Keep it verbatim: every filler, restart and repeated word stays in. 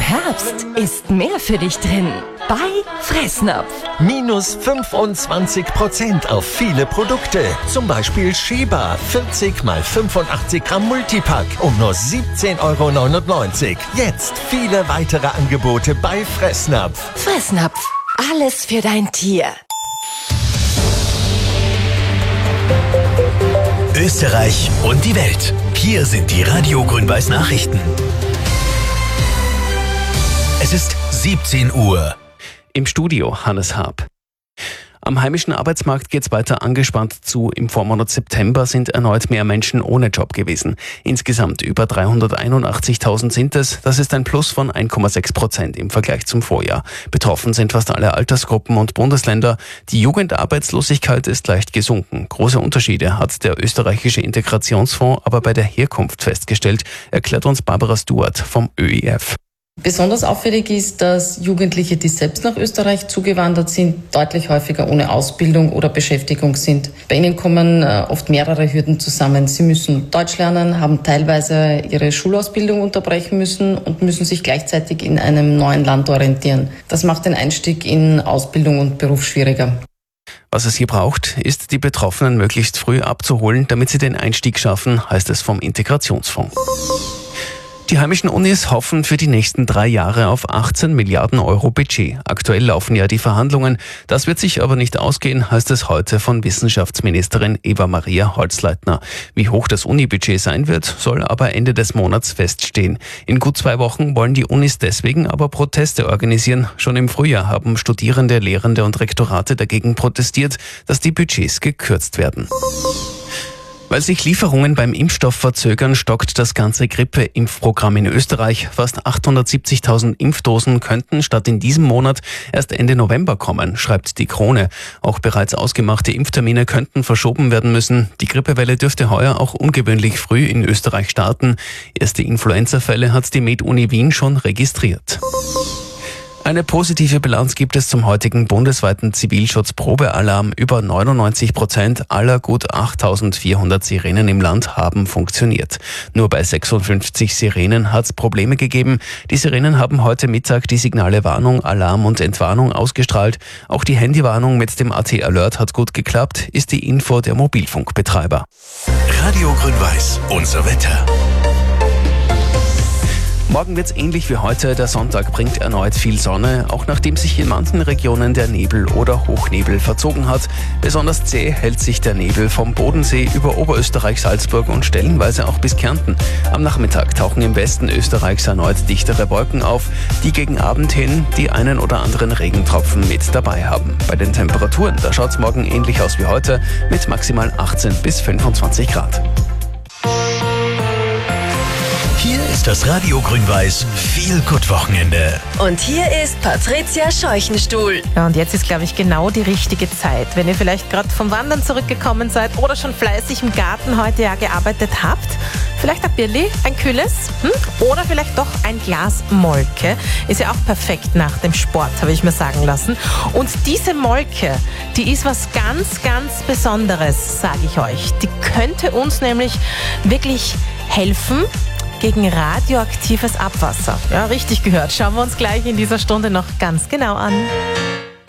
Herbst ist mehr für dich drin. Bei Fressnapf. Minus fünfundzwanzig Prozent auf viele Produkte. Zum Beispiel Sheba vierzig mal fünfundachtzig Gramm Multipack um nur siebzehn Euro neunundneunzig. Jetzt viele weitere Angebote bei Fressnapf. Fressnapf. Alles für dein Tier. Österreich und die Welt. Hier sind die Radio Grün-Weiß Nachrichten. Es ist siebzehn Uhr. Im Studio Hannes Haab. Am heimischen Arbeitsmarkt geht es weiter angespannt zu. Im Vormonat September sind erneut mehr Menschen ohne Job gewesen. Insgesamt über dreihunderteinundachtzigtausend sind es. Das ist ein Plus von eins Komma sechs Prozent im Vergleich zum Vorjahr. Betroffen sind fast alle Altersgruppen und Bundesländer. Die Jugendarbeitslosigkeit ist leicht gesunken. Große Unterschiede hat der österreichische Integrationsfonds aber bei der Herkunft festgestellt, erklärt uns Barbara Stuart vom Ö I F. Besonders auffällig ist, dass Jugendliche, die selbst nach Österreich zugewandert sind, deutlich häufiger ohne Ausbildung oder Beschäftigung sind. Bei ihnen kommen oft mehrere Hürden zusammen. Sie müssen Deutsch lernen, haben teilweise ihre Schulausbildung unterbrechen müssen und müssen sich gleichzeitig in einem neuen Land orientieren. Das macht den Einstieg in Ausbildung und Beruf schwieriger. Was es hier braucht, ist, die Betroffenen möglichst früh abzuholen, damit sie den Einstieg schaffen, heißt es vom Integrationsfonds. Die heimischen Unis hoffen für die nächsten drei Jahre auf achtzehn Milliarden Euro Budget. Aktuell laufen ja die Verhandlungen. Das wird sich aber nicht ausgehen, heißt es heute von Wissenschaftsministerin Eva-Maria Holzleitner. Wie hoch das Uni-Budget sein wird, soll aber Ende des Monats feststehen. In gut zwei Wochen wollen die Unis deswegen aber Proteste organisieren. Schon im Frühjahr haben Studierende, Lehrende und Rektorate dagegen protestiert, dass die Budgets gekürzt werden. Weil sich Lieferungen beim Impfstoff verzögern, stockt das ganze Grippe-Impfprogramm in Österreich. Fast achthundertsiebzigtausend Impfdosen könnten statt in diesem Monat erst Ende November kommen, schreibt die Krone. Auch bereits ausgemachte Impftermine könnten verschoben werden müssen. Die Grippewelle dürfte heuer auch ungewöhnlich früh in Österreich starten. Erste Influenza-Fälle hat die Med-Uni Wien schon registriert. Eine positive Bilanz gibt es zum heutigen bundesweiten Zivilschutz-Probealarm. Über neunundneunzig Prozent aller gut achttausendvierhundert Sirenen im Land haben funktioniert. Nur bei sechsundfünfzig Sirenen hat es Probleme gegeben. Die Sirenen haben heute Mittag die Signale Warnung, Alarm und Entwarnung ausgestrahlt. Auch die Handywarnung mit dem A T Alert hat gut geklappt, ist die Info der Mobilfunkbetreiber. Radio Grün-Weiß, unser Wetter. Morgen wird's ähnlich wie heute. Der Sonntag bringt erneut viel Sonne, auch nachdem sich in manchen Regionen der Nebel oder Hochnebel verzogen hat. Besonders zäh hält sich der Nebel vom Bodensee über Oberösterreich, Salzburg und stellenweise auch bis Kärnten. Am Nachmittag tauchen im Westen Österreichs erneut dichtere Wolken auf, die gegen Abend hin die einen oder anderen Regentropfen mit dabei haben. Bei den Temperaturen, da schaut's morgen ähnlich aus wie heute, mit maximal achtzehn bis fünfundzwanzig Grad. Hier ist das Radio Grün-Weiß Feel-Good-Wochenende. Und hier ist Patricia Scheuchenstuhl. Ja, und jetzt ist, glaube ich, genau die richtige Zeit. Wenn ihr vielleicht gerade vom Wandern zurückgekommen seid oder schon fleißig im Garten heute ja gearbeitet habt, vielleicht ein Birli, ein kühles hm? oder vielleicht doch ein Glas Molke. Ist ja auch perfekt nach dem Sport, habe ich mir sagen lassen. Und diese Molke, die ist was ganz, ganz Besonderes, sage ich euch. Die könnte uns nämlich wirklich helfen gegen radioaktives Abwasser. Ja, richtig gehört. Schauen wir uns gleich in dieser Stunde noch ganz genau an.